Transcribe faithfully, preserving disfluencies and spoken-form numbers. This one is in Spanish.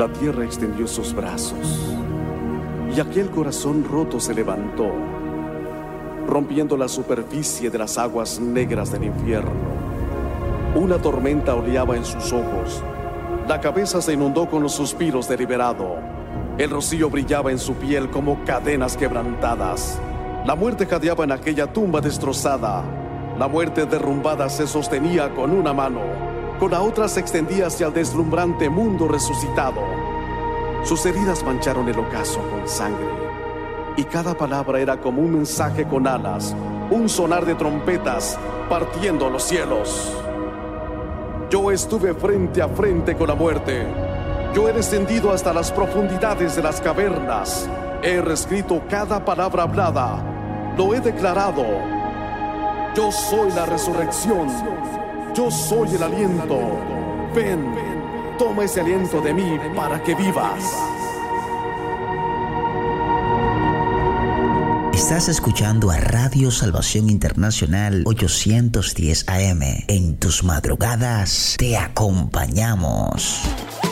La tierra extendió sus brazos y aquel corazón roto se levantó, rompiendo la superficie de las aguas negras del infierno. Una tormenta oleaba en sus ojos. La cabeza se inundó con los suspiros de liberado. El rocío brillaba en su piel como cadenas quebrantadas. La muerte jadeaba en aquella tumba destrozada. La muerte derrumbada se sostenía con una mano, con la otra se extendía hacia el deslumbrante mundo resucitado. Sus heridas mancharon el ocaso con sangre, y cada palabra era como un mensaje con alas, un sonar de trompetas partiendo los cielos. Yo estuve frente a frente con la muerte. Yo he descendido hasta las profundidades de las cavernas. He reescrito cada palabra hablada. Lo he declarado. Yo soy la resurrección. Yo soy el aliento. Ven, toma ese aliento de mí para que vivas. Estás escuchando a Radio Salvación Internacional ochocientos diez A M. En tus madrugadas te acompañamos.